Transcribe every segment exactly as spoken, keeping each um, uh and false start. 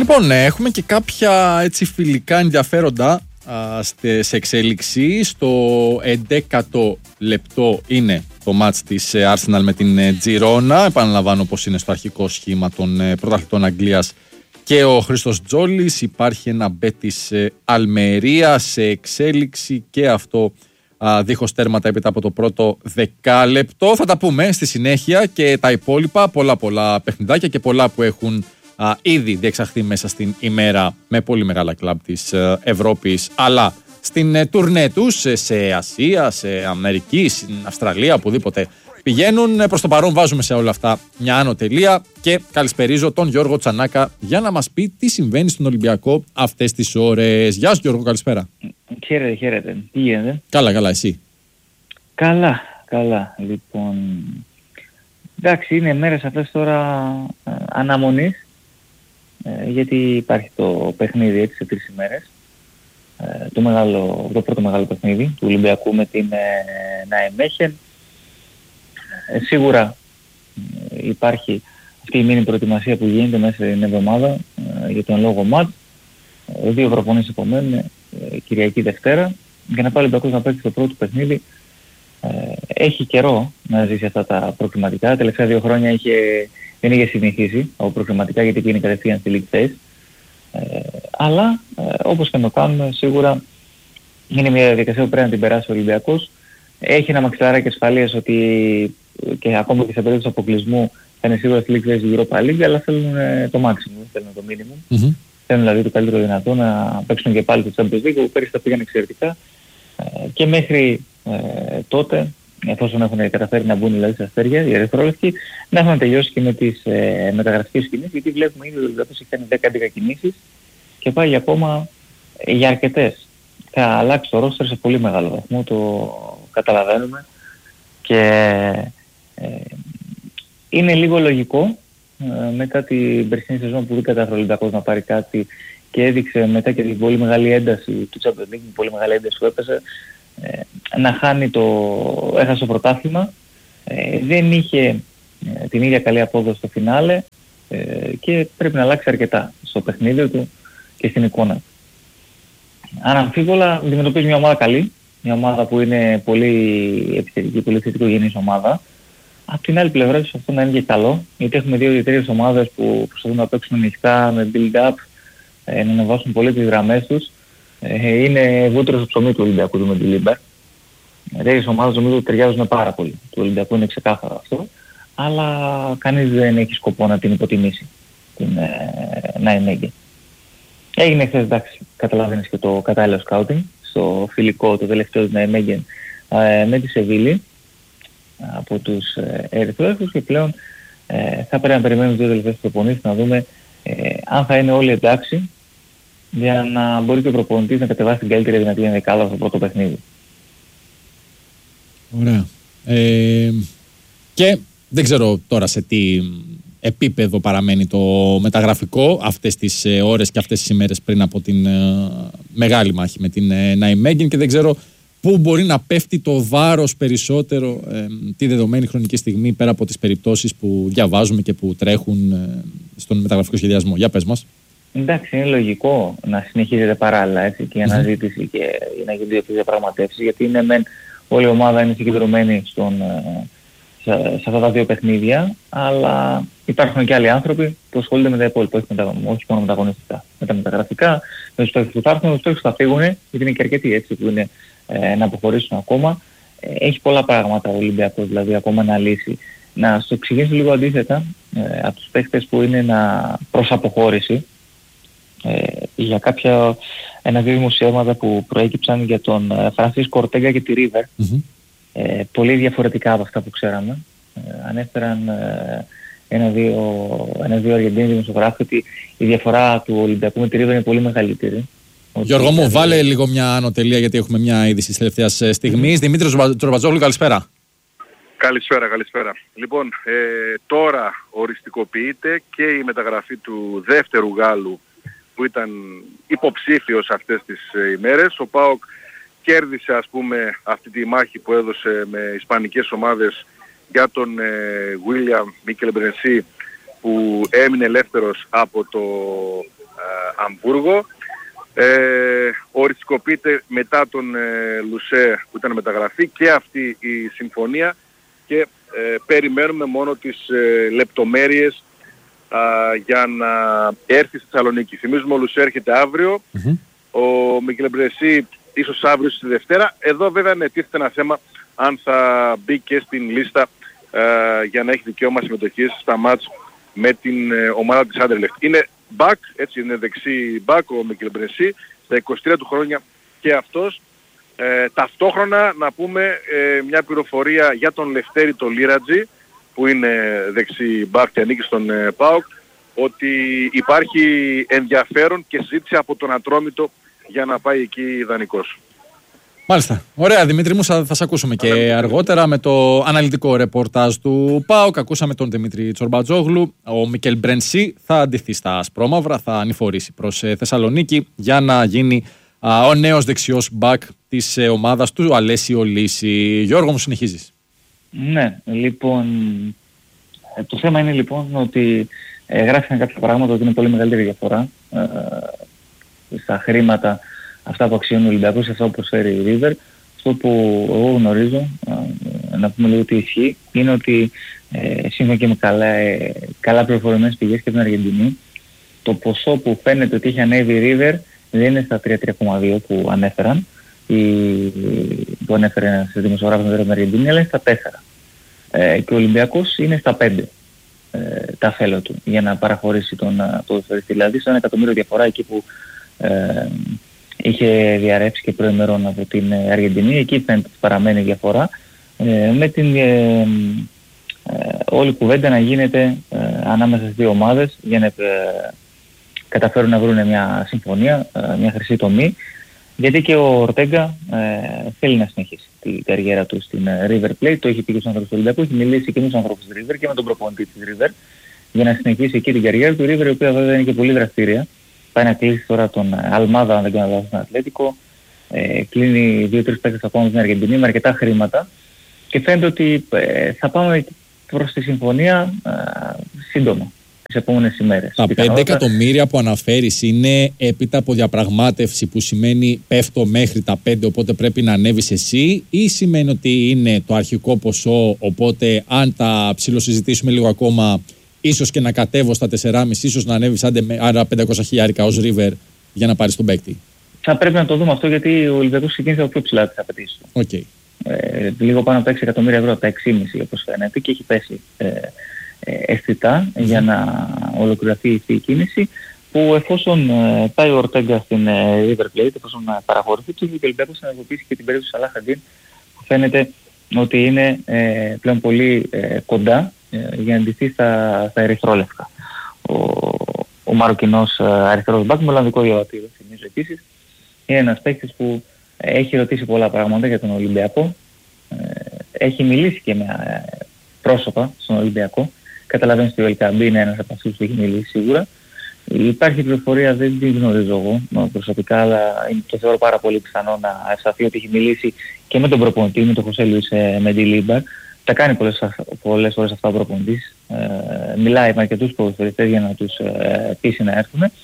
Λοιπόν, έχουμε και κάποια έτσι φιλικά ενδιαφέροντα α, σε εξέλιξη. Στο έντεκατο λεπτό είναι το μάτς της Arsenal με την Τζιρόνα. Επαναλαμβάνω πως είναι στο αρχικό σχήμα των πρωταθλητών Αγγλίας και ο Χρήστος Τζόλης. Υπάρχει ένα μπετ της Αλμερία σε εξέλιξη και αυτό α, δίχως τέρματα έπειτα από το πρώτο δεκάλεπτο. Θα τα πούμε στη συνέχεια και τα υπόλοιπα. Πολλά πολλά παιχνιδάκια και πολλά που έχουν α, ήδη διεξαχθεί μέσα στην ημέρα με πολύ μεγάλα κλαμπ της ε, Ευρώπης, αλλά στην ε, τουρνέ τους ε, σε Ασία, σε Αμερική, στην Αυστραλία, οπουδήποτε πηγαίνουν. Προς το παρόν βάζουμε σε όλα αυτά μια άνω τελεία και καλησπερίζω τον Γιώργο Τσανάκα για να μας πει τι συμβαίνει στον Ολυμπιακό αυτές τις ώρες. Γεια σου Γιώργο, καλησπέρα. Χαίρετε, χαίρετε. Τι γίνεται? Καλά, καλά, εσύ? Καλά, καλά. Λοιπόν, εντάξει, είναι μέρες αυτές τώρα ε, αναμονής, ε, γιατί υπάρχει το παιχνίδι έτσι σε τρεις ημέρες. Ε, το, μεγάλο, το πρώτο μεγάλο παιχνίδι του Ολυμπιακού με την ε, Νάιμέχεν. Ε, σίγουρα ε, υπάρχει αυτή η μήνυ προετοιμασία που γίνεται μέσα στην εβδομάδα ε, για τον λόγο ΜΑΤ. Ε, δύο προπονήσεις απομένουν, ε, Κυριακή Δευτέρα, για να πάει ο Ολυμπιακός να παίξει το πρώτο παιχνίδι. Ε, έχει καιρό να ζήσει αυτά τα προκριματικά. Τα τελευταία δύο χρόνια είχε, δεν είχε συνηθίσει από προκριματικά, γιατί πήγαινε κατευθείαν στη League Phase. Ε, αλλά ε, όπως και να το κάνουμε, σίγουρα είναι μια διαδικασία που πρέπει να την περάσει ο Ολυμπιακός. Έχει ένα μαξιλάράκι ασφαλείας ότι και ακόμα και σε περίπτωση αποκλεισμού θα είναι σίγουρα στη League Phase η Europa League, αλλά θέλουν ε, το maximum, θέλουν το minimum. Mm-hmm. Θέλουν δηλαδή το καλύτερο δυνατό να παίξουν και πάλι το Champions League, που πέρυσι τα πήγαν εξαιρετικά. Ε, και μέχρι ε, τότε, εφόσον έχουν καταφέρει να μπουν δηλαδή στα αστέρια, οι ερυθρόλευκοι, να έχουν τελειώσει και με τις ε, μεταγραφικές κινήσεις, γιατί βλέπουμε ήδη ότι ο Ολυμπιακός έχει κάνει δέκα έντεκα κινήσεις και πάει για ακόμα ε, για αρκετές. Θα αλλάξει το roster σε πολύ μεγάλο βαθμό, το καταλαβαίνουμε, και ε, είναι λίγο λογικό ε, μετά την περσινή σεζόν που δεν κατάφερε ο Ολυμπιακός να πάρει κάτι και έδειξε μετά και την πολύ μεγάλη ένταση του Champions League, την πολύ μεγάλη ένταση που έπαιζε, ε, να χάνει το, έχασε το πρωτάθλημα, ε, δεν είχε ε, την ίδια καλή απόδοση στο φινάλε ε, και πρέπει να αλλάξει αρκετά στο παιχνίδι του και στην εικόνα του. Αναμφίβολα αντιμετωπίζει μια ομάδα καλή, μια ομάδα που είναι πολύ επιθετική, πολύ θετικογενής ομάδα. Απ' την άλλη πλευρά ίσως αυτό να είναι και καλό, γιατί έχουμε δύο ιδιαίτερες ομάδες που προσπαθούν να παίξουν ανοιχτά με build-up, ε, να ανεβάσουν πολύ τις γραμμές τους. Ε, είναι βούτυρο στο ψωμί του Ολυμπιακού του με τη Λίμπερ. Τέτοιες ομάδες νομίζω ταιριάζουν πάρα πολύ. Του Ολυμπιακού είναι ξεκάθαρο αυτό, αλλά κανείς δεν έχει σκοπό να την υποτιμήσει, την ε, Νάιμέχεν. Έγινε χθες, εντάξει, καταλαβαίνεις, και το κατάλληλο σκάουτινγκ στο φιλικό το τελευταίο της Νάιμέχεν ε, με τη Σεβίλη από τους ε, ερυθρόλευκους, και πλέον ε, θα πρέπει να περιμένουμε δύο τελευταίες προπονήσεις να δούμε ε, αν θα είναι όλοι εντάξει, για να μπορεί και ο προπονητής να κατεβάσει την καλύτερη δυνατή ενδεκάδα στο πρώτο παιχνίδι. Ωραία. Ε, και δεν ξέρω τώρα σε τι επίπεδο παραμένει το μεταγραφικό αυτές τις ε, ώρες και αυτές τις ημέρες πριν από την ε, μεγάλη μάχη με την ε, Νάιμέχεν, και δεν ξέρω πού μπορεί να πέφτει το βάρος περισσότερο ε, τη δεδομένη χρονική στιγμή, πέρα από τις περιπτώσεις που διαβάζουμε και που τρέχουν ε, στον μεταγραφικό σχεδιασμό. Για πες μας. Εντάξει, είναι λογικό να συνεχίζεται παράλληλα, έτσι, και η αναζήτηση και να γίνονται δύο διαπραγματεύσεις, γιατί είναι μεν όλη η ομάδα είναι συγκεντρωμένη στον, σε, σε αυτά τα δύο παιχνίδια, αλλά υπάρχουν και άλλοι άνθρωποι που ασχολούνται με τα υπόλοιπα, όχι, μετα, όχι μόνο με τα αγωνιστικά, με τα μεταγραφικά, με τους παίκτες που θα έρθουν, με τους παίκτες που θα φύγουν, γιατί είναι και αρκετοί έτσι που είναι ε, να αποχωρήσουν ακόμα. Ε, έχει πολλά πράγματα ο Ολυμπιακός δηλαδή ακόμα να λύσει. Να στο εξηγήσω λίγο αντίθετα ε, από τους παίκτες που είναι να προς αποχώρηση, ε, για κάποια ένα-δύο δημοσιεύματα που προέκυψαν για τον ε, Φρανσίσκο Ορτέγκα και τη River, mm-hmm. ε, πολύ διαφορετικά από αυτά που ξέραμε. Ε, ανέφεραν ε, ένα-δύο, ένα-δύο Αργεντίνοι δημοσιογράφοι ότι η διαφορά του Ολυμπιακού με τη River είναι πολύ μεγαλύτερη. Γιώργο μου, βάλε λίγο μια ανωτελεία, γιατί έχουμε μια είδηση της τελευταίας στιγμής. Mm-hmm. Δημήτρης Τζορμπατζόγλου, καλησπέρα. Καλησπέρα, καλησπέρα. Λοιπόν, ε, τώρα οριστικοποιείται και η μεταγραφή του δεύτερου Γάλλου που ήταν υποψήφιος αυτές τις ε, ημέρες. Ο ΠΑΟΚ κέρδισε, ας πούμε, αυτή τη μάχη που έδωσε με ισπανικές ομάδες για τον ε, William Mikel Brency, που έμεινε ελεύθερος από το Αμβούργο. Ε, οριστικοποιείται μετά τον ε, Λουσέ που ήταν μεταγραφή και αυτή η συμφωνία και ε, περιμένουμε μόνο τις ε, λεπτομέρειες α, για να έρθει στη Θεσσαλονίκη. Θυμίζουμε ο Λουσέ έρχεται αύριο, mm-hmm. ο Μικελ Μπρεσί ίσως αύριο στη Δευτέρα. Εδώ βέβαια ανετίθεται ένα θέμα αν θα μπει και στην λίστα ε, για να έχει δικαίωμα συμμετοχής στα μάτς με την ε, ομάδα της Anderlecht. Είναι back, έτσι είναι δεξί back ο Μικελ Μπρεσί, στα είκοσι τρία του χρόνια και αυτός. Ε, ταυτόχρονα να πούμε ε, μια πληροφορία για τον Λευτέρη το Λίρατζι, που είναι δεξί back και ανήκει στον ε, ΠΑΟΚ, ότι υπάρχει ενδιαφέρον και συζήτηση από τον Ατρόμητο για να πάει εκεί δανεικός. Μάλιστα. Ωραία, Δημήτρη μου, θα σας ακούσουμε και Αναλυτικό. αργότερα με το αναλυτικό ρεπορτάζ του ΠΑΟΚ. Ακούσαμε τον Δημήτρη Τσορμπατζόγλου. Ο Μικελ Μπρεσί θα αντιθεί στα ασπρόμαυρα, θα ανηφορήσει προς Θεσσαλονίκη για να γίνει α, ο νέος δεξιός μπακ της ε, ομάδας του Αλέσιο Λύση. Γιώργο, μου συνεχίζεις. Ναι, λοιπόν, το θέμα είναι λοιπόν ότι ε, γράφηκαν κάποια πράγματα ότι είναι πολύ μεγαλύτερη διαφορά ε, στα χρήματα αυτά που αξιώνει ο Ολυμπιακός και αυτά που προσφέρει η River. Αυτό που εγώ γνωρίζω, ε, να πούμε λίγο τι ισχύει, είναι ότι ε, σύμφωνα και με καλά, ε, καλά πληροφορημένες πηγές και την Αργεντινή, το ποσό που φαίνεται ότι έχει ανέβει η River δεν είναι στα τρία κόμμα δύο που ανέφεραν, η, που ανέφερε ένας δημοσιογράφος στην Αργεντινή, αλλά είναι στα τέσσερα. Ε, και ο Ολυμπιακός είναι στα πέντε ε, τα φέλα του για να παραχωρήσει τον ποδοσφαιριστή. Δηλαδή στο ένα εκατομμύριο διαφορά εκεί που ε, είχε διαρρεύσει και προημερών από την Αργεντινή, εκεί φαίνεται ότι παραμένει διαφορά, ε, με την ε, ε, όλη κουβέντα να γίνεται ε, ανάμεσα στις δύο ομάδες για να ε, καταφέρουν να βρουν μια συμφωνία, ε, μια χρυσή τομή, γιατί και ο Ορτέγκα ε, θέλει να συνεχίσει την καριέρα του στην River Plate. Το έχει πει και στους ανθρώπους του Ολυμπιακού, έχει μιλήσει και με τους ανθρώπους της River και με τον προπονητή της River για να συνεχίσει εκεί την καριέρα του. Η River, η οποία βέβαια είναι και πολύ δραστήρια, πάει να κλείσει τώρα τον Αλμάδα, αν δεν κάνω λάθος, στον Ατλέτικο, ε, κλείνει δύο τρεις παίκτες ακόμα στην Αργεντινή με αρκετά χρήματα και φαίνεται ότι ε, θα πάμε προς τη συμφωνία ε, σύντομα τις επόμενες ημέρες. Τα πέντε εκατομμύρια που αναφέρεις είναι έπειτα από διαπραγμάτευση, που σημαίνει πέφτω μέχρι τα πέντε, οπότε πρέπει να ανέβεις εσύ, ή σημαίνει ότι είναι το αρχικό ποσό, οπότε αν τα ψιλοσυζητήσουμε λίγο ακόμα, ίσως και να κατέβω στα τέσσερα κόμμα πέντε, ίσως να ανέβεις άρα πεντακόσια χιλιάρικα ως River για να πάρεις τον παίκτη. Θα πρέπει να το δούμε αυτό, γιατί ο Ολυμπιακός ξεκίνησε από πιο ψηλά τις απαιτήσεις. Okay. Ε, λίγο πάνω από τα έξι εκατομμύρια ευρώ, από τα έξι κόμμα πέντε όπως φαίνεται, και έχει πέσει ε, ε, αισθητά mm-hmm. για να ολοκληρωθεί αυτή η κίνηση, που εφόσον ε, πάει ο Ορτέγκα στην ε, River Plate, εφόσον ε, παραχωρηθεί, και ο Ολυμπιακός θα ενεργοποιήσει και την περίπτωση του Σαλάχ, που φαίνεται ότι είναι ε, πλέον πολύ ε, κοντά για να ντυθεί στα, στα ερυθρόλευκα. Ο, ο Μαροκινός αριστερός μπακ, με Ολλανδικό διαβατήριο, θυμίζω επίσης, είναι ένας παίκτης που έχει ρωτήσει πολλά πράγματα για τον Ολυμπιακό, έχει μιλήσει και με πρόσωπα στον Ολυμπιακό, καταλαβαίνεις ότι ο Ελκαμπή είναι ένας από αυτούς που έχει μιλήσει σίγουρα. Υπάρχει πληροφορία, δεν την γνωρίζω εγώ προσωπικά, αλλά το θεωρώ πάρα πολύ πιθανό να ευσταθεί ότι έχει μιλήσει και με τον προπονητή, με τον Χωσέ Λουίς Μεντιλίμπαρ. Τα κάνει πολλές, πολλές φορές αυτά ο προπονητής. Ε, μιλάει με αρκετούς ποδοσφαιριστές για να τους ε, πείσει να έρθουν. Ε,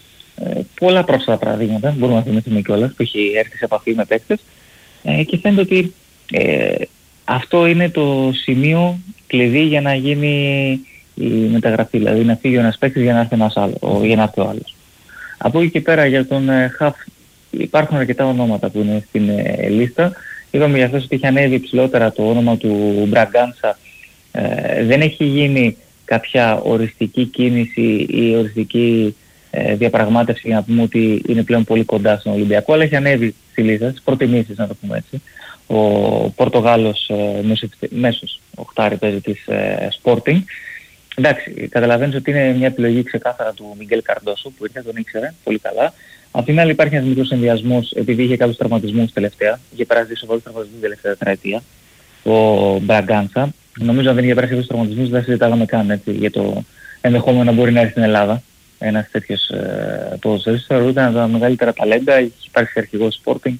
πολλά πρόσφατα παραδείγματα, μπορούμε να θυμηθούμε κιόλας, που έχει έρθει σε επαφή με παίκτες. Ε, και φαίνεται ότι ε, αυτό είναι το σημείο κλειδί για να γίνει η μεταγραφή. Δηλαδή να φύγει ο ένας παίκτης για να έρθει ένας άλλο, για να έρθει ο άλλος. Από εκεί και πέρα για τον ε, Χαφ υπάρχουν αρκετά ονόματα που είναι στην ε, λίστα. Είπαμε για αυτός ότι είχε ανέβει ψηλότερα το όνομα του Μπραγκάνσα. Ε, δεν έχει γίνει κάποια οριστική κίνηση ή οριστική ε, διαπραγμάτευση για να πούμε ότι είναι πλέον πολύ κοντά στον Ολυμπιακό, αλλά έχει ανέβει στη λίστα, στις προτιμήσεις να το πούμε έτσι. Ο Πορτογάλος ε, μέσος οχτάρι παίζει της ε, Sporting. Εντάξει, καταλαβαίνεις ότι είναι μια επιλογή ξεκάθαρα του Μιγγέλ Καρντόσο, που ήρθε, τον ήξερε πολύ καλά. Απ' την άλλη υπάρχει ένας μικρός ενδιασμός, επειδή είχε κάποιους τραυματισμούς τελευταία, είχε περάσει δύο σοβαρούς τραυματισμούς την τελευταία τετραετία, ο Μπραγκάνσα. Νομίζω αν δεν είχε περάσει δύο τραυματισμούς δεν συζητάγαμε καν έτσι, για το ενδεχόμενο να μπορεί να έρθει στην Ελλάδα ένας τέτοιος ε, ποδοσφαιριστής. Θεωρούνται ένα από τα μεγαλύτερα ταλέντα, έχει υπάρξει αρχηγός Sporting,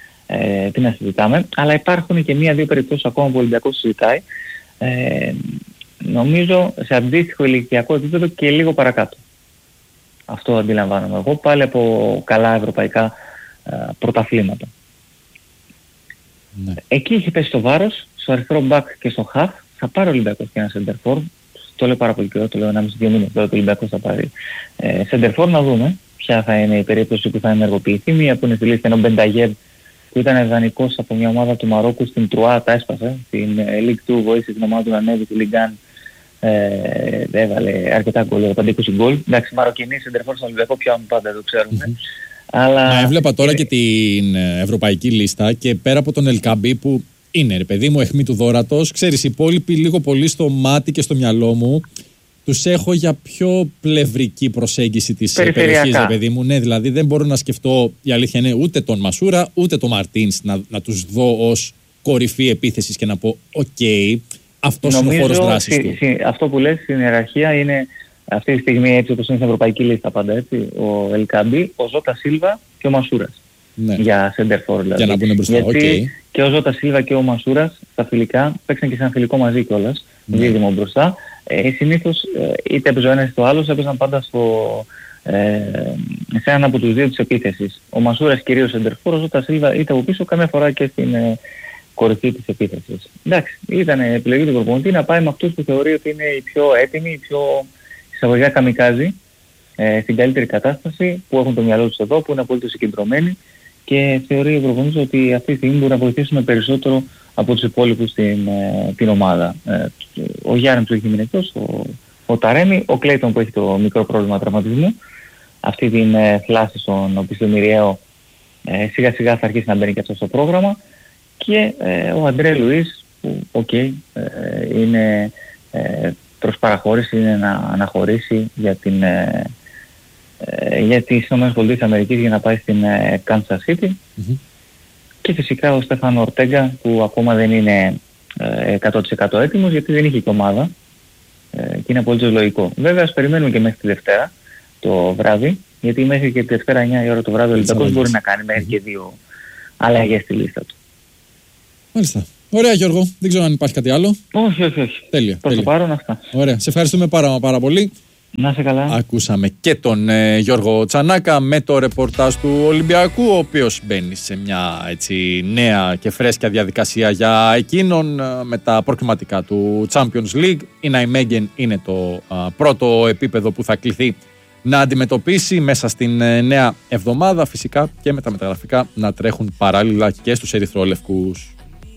ε, τι να συζητάμε. Αλλά υπάρχουν και μία-δύο περιπτώσεις ακόμα που ο Ολυμπιακός συζητάει, ε, νομίζω σε αντίστοιχο ηλικιακό επίπεδο και λίγο παρακάτω. Αυτό αντιλαμβάνομαι εγώ, πάλι από καλά ευρωπαϊκά ε, πρωταθλήματα. Ναι. Εκεί έχει πέσει το βάρος, στο αριστερό back και στο half. Θα πάρει ο Ολυμπιακός και ένα center for. Το λέω πάρα πολύ καιρό, το λέω ένα μισή δύο μήνες τώρα ότι ο Ολυμπιακός θα πάρει ε, center for, να δούμε ποια θα είναι η περίπτωση που θα ενεργοποιηθεί. Μία που είναι στη λίστα είναι ο Μπενταγέρ, που ήταν δανεικός από μια ομάδα του Μαρόκου στην Τρουά, τα έσπασε. Στην ε, League δύο βοήθησε την ομάδα του να ανέβει στη Ligue ένα. Ε, έβαλε αρκετά γκολ, πέντε είκοσι γκολ. Εντάξει, Μαροκινοί center for στον Ολυμπιακό πιάνουν πάντα, το ξέρουμε. Mm-hmm. Αλλά... Μα έβλεπα τώρα και την ευρωπαϊκή λίστα και πέρα από τον Ελκαμπή που είναι ρε παιδί μου αιχμή του δώρατος, ξέρεις, οι υπόλοιποι λίγο πολύ στο μάτι και στο μυαλό μου τους έχω για πιο πλευρική προσέγγιση της περιοχής, ρε παιδί μου. Ναι, δηλαδή δεν μπορώ να σκεφτώ, η αλήθεια είναι, ούτε τον Μασούρα ούτε τον Μαρτίνς να, να τους δω ως κορυφή επίθεσης και να πω οκ, okay, αυτός είναι ο χώρος δράσης συ, του. Συ, αυτό που λες στην ιεραρχία είναι αυτή τη στιγμή έτσι όπως είναι στην ευρωπαϊκή λίστα πάντα, έτσι, ο Ελκαμπή, ο Ζώτα Σίλβα και ο Μασούρας. Ναι. Για center for δηλαδή. Για να πούνε μπροστά, γιατί okay. Και ο Ζώτα Σίλβα και ο Μασούρας στα φιλικά παίξαν και σε ένα φιλικό μαζί κιόλας, ναι. Δίδυμο μπροστά. Ε, συνήθως ε, είτε έπαιζε ο ένας είτε ο άλλος, έπαιζαν πάντα στο, ε, σε έναν από τους δύο της επίθεσης. Ο Μασούρας κυρίως center for, ο Ζώτα Σίλβα είτε από πίσω, καμιά φορά και στην ε, κορυφή της επίθεσης. Εντάξει, ήταν επιλογή του προπονητή να πάει με αυτούς που θεωρεί ότι είναι οι πιο έτοιμοι, οι πιο εισαγωγικά καμικάζοι, ε, στην καλύτερη κατάσταση, που έχουν το μυαλό τους εδώ, που είναι απολύτως συγκεντρωμένοι και θεωρεί ο προπονητής ότι αυτή τη στιγμή μπορεί να βοηθήσουμε περισσότερο από τους υπόλοιπους την, ε, την ομάδα. Ε, ο Γιάννης που έχει μείνει εκτός, ο, ο Ταρέμι, ο Κλέιτον που έχει το μικρό πρόβλημα τραυματισμού, αυτή την ε, θλάση στον οπισθομηριαίο ε, σιγά σιγά θα αρχίσει να μπαίνει και αυτό στο πρόγραμμα και ε, ο Αντρέ Λουίς που οκ, okay, ε, είναι ε, προς παραχώρηση, είναι να αναχωρήσει για την ε, ε, για τις ΗΠΑ για να πάει στην ε, Kansas City mm-hmm. Και φυσικά ο Στέφανο Ορτέγκα που ακόμα δεν είναι ε, εκατό τοις εκατό έτοιμος γιατί δεν είχε και ομάδα ε, και είναι απολύτως λογικό. Βέβαια ας περιμένουμε και μέχρι τη Δευτέρα το βράδυ, γιατί μέχρι και τη Δευτέρα εννιά η ώρα το βράδυ ο Ολυμπιακός μπορεί να κάνει μέχρι και δύο αλλαγές στη λίστα του. Μάλιστα. Ωραία Γιώργο, δεν ξέρω αν υπάρχει κάτι άλλο. Όχι, όχι, όχι. Τέλεια. Προς το παρόν αυτά. Ωραία, σε ευχαριστούμε πάρα, πάρα πολύ. Να είσαι καλά. Ακούσαμε και τον ε, Γιώργο Τσανάκα με το ρεπορτάζ του Ολυμπιακού, ο οποίος μπαίνει σε μια έτσι, νέα και φρέσκια διαδικασία για εκείνον ε, με τα προκριματικά του Champions League. Η Ναϊμέγεν είναι το ε, πρώτο επίπεδο που θα κληθεί να αντιμετωπίσει μέσα στην ε, νέα εβδομάδα, φυσικά και με τα μεταγραφικά να τρέχουν παράλληλα και στους ερυθρόλευκους.